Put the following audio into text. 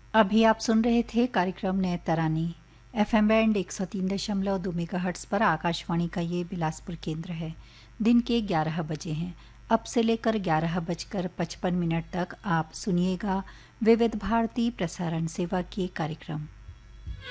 अभी आप सुन रहे थे कार्यक्रम नए तरानी। एफएम बैंड 103.2 मेगाहर्ट्ज़ पर आकाशवाणी का ये बिलासपुर केंद्र है। दिन के 11 बजे हैं। अब से लेकर 11:55 तक आप सुनिएगा विविध भारती प्रसारण सेवा के कार्यक्रम।